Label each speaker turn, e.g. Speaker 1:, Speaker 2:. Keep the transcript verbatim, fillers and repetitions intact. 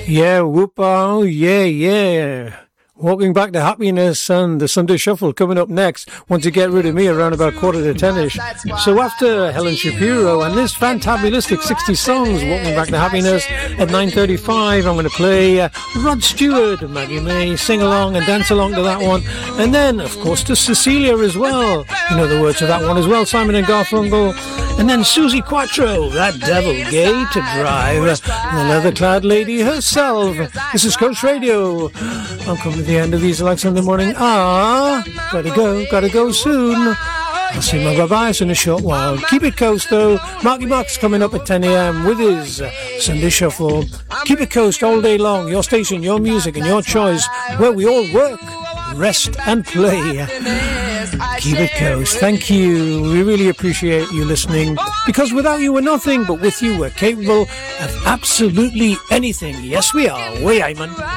Speaker 1: Yeah, whoop, oh, yeah, yeah. Walking back to happiness and the Sunday Shuffle coming up next. Once you get rid of me around about quarter to ten-ish. So after Helen Shapiro and this fantabulistic sixty songs, Walking Back to Happiness at nine thirty-five, I'm going to play uh, Rod Stewart and Maggie May, sing along and dance along to that one. And then, of course, to Cecilia as well. You know the words of that one as well, Simon and Garfunkel. And then Susie Quattro, that devil gay to drive. And the leather-clad lady herself. This is Coast Radio. I'm coming to the end of these like Sunday morning. Ah, gotta go, gotta go soon. I'll see my bye-byes in a short while. Keep it coast, though. Marky Mark's coming up at ten a.m. with his Sunday Shuffle. Keep it coast all day long. Your station, your music, and your choice, where we all work, rest, and play. Keep it coast. Thank you. We really appreciate you listening, because without you we're nothing, but with you we're capable of absolutely anything. Yes, we are. Way, Ayman.